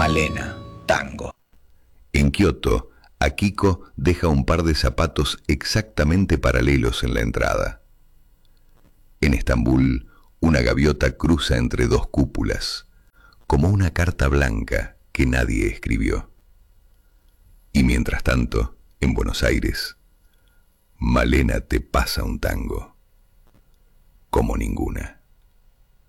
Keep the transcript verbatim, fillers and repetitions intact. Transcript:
Malena, tango. En Kioto, Akiko deja un par de zapatos exactamente paralelos en la entrada. En Estambul, una gaviota cruza entre dos cúpulas, como una carta blanca que nadie escribió. Y mientras tanto, en Buenos Aires, Malena te pasa un tango como ninguna.